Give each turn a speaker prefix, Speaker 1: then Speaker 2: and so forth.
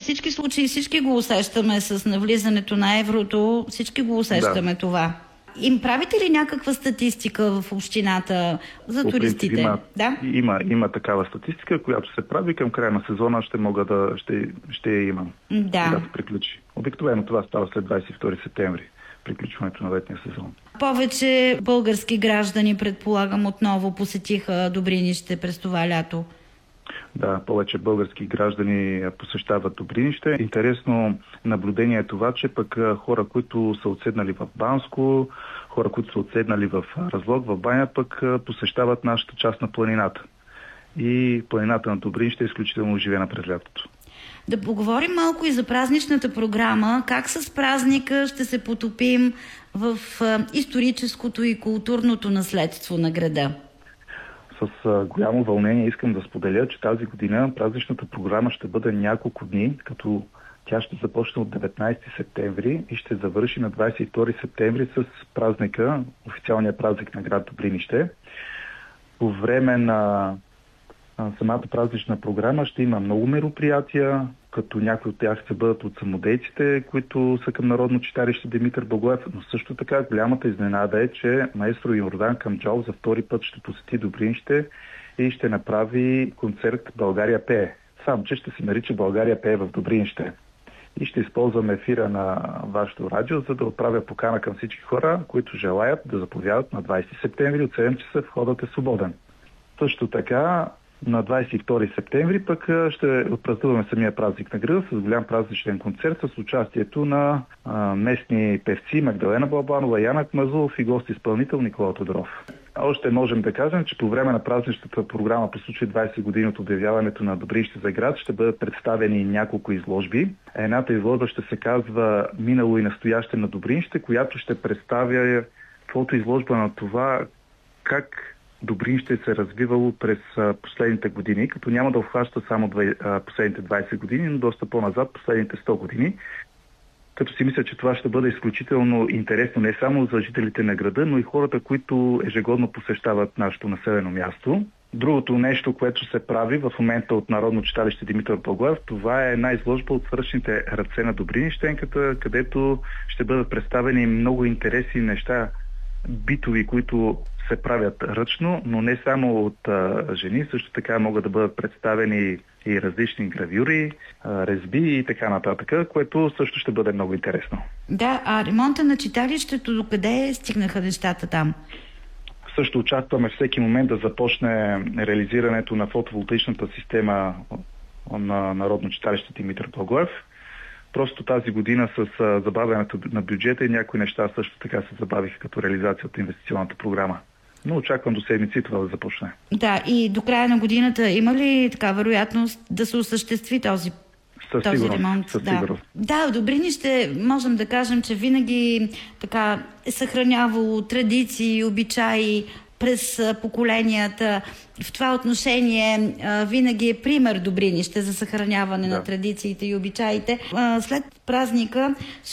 Speaker 1: всички случаи, всички го усещаме с навлизането на еврото, всички го усещаме това. Им правите ли някаква статистика в общината за туристите?
Speaker 2: Има такава статистика, която се прави към края на сезона, ще я имам. Да се приключи. Обикновено това става след 22 септември, приключването на летния сезон.
Speaker 1: Повече български граждани, предполагам, отново посетиха Добринище през това лято.
Speaker 2: Да, повече български граждани посещават Добринище. Интересно наблюдение е това, че пък хора, които са отседнали в Банско, хора, които са отседнали в Разлог, в Баня, пък посещават нашата част на планината. И планината на Добринище е изключително оживена през лятото.
Speaker 1: Да поговорим малко и за празничната програма. Как с празника ще се потопим в историческото и културното наследство на града?
Speaker 2: С голямо вълнение искам да споделя, че тази година празничната програма ще бъде няколко дни, като тя ще започне от 19 септември и ще завърши на 22 септември с празника, официалния празник на град Добринище. По време на самата празнична програма ще има много мероприятия, като някои от тях ще бъдат от самодейците, които са към Народно читалище Димитър Благоев, но също така голямата изненада е, че маестро Йордан Камджол за втори път ще посети Добринище и ще направи концерт «България пее». Само че ще се нарича «България пее в Добринище». И ще използвам ефира на вашето радио, за да отправя покана към всички хора, които желаят да заповядат на 20 септември от 7 часа. Входът е свободен. Също така на 22 септември пък ще отпразнуваме самия празник на града с голям празничен концерт с участието на местни певци Магдалена Балбанова, Яна Кмазулов и гост-изпълнител Никола Тодоров. Още можем да кажем, че по време на празничната програма по случай 20 години от обявяването на Добринище за град ще бъдат представени няколко изложби. Едната изложба ще се казва «Минало и настояще на Добринище», която ще представя фотоизложба на това как Добринище се е развивало през последните години, като няма да обхваща само последните 20 години, но доста по-назад, последните 100 години. Като си мисля, че това ще бъде изключително интересно не само за жителите на града, но и хората, които ежегодно посещават нашето населено място. Другото нещо, което се прави в момента от Народно читалище Димитър Благоев, това е една изложба от свършните ръце на Добринищенката, където ще бъдат представени много интересни неща, битови, които се правят ръчно, но не само от жени, също така могат да бъдат представени и различни гравюри, резби и така нататък, което също ще бъде много интересно.
Speaker 1: Да, а ремонта на читалището, докъде стигнаха нещата там?
Speaker 2: Също очакваме всеки момент да започне реализирането на фотоволтаичната система на Народно читалище Димитър Благоев. Просто тази година с забавянето на бюджета и някои неща също така се забавиха като реализация от инвестиционната програма. Но очаквам до седмици това да започне.
Speaker 1: Да, и до края на годината има ли така вероятност да се осъществи този ремонт?
Speaker 2: Със сигурност.
Speaker 1: Да, в Добринище можем да кажем, че винаги така е съхранявало традиции, обичаи през поколенията. В това отношение винаги е пример Добринище за съхраняване на традициите и обичаите. След празника